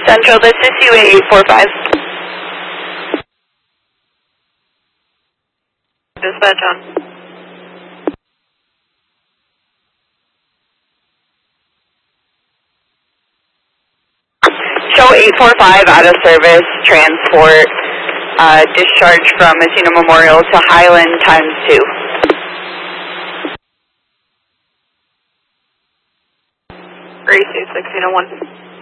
Central, this is UA 845. Dispatch on. Show 845 out of service, transport, discharge from Messina Memorial to Highland ×2. 32, 1601.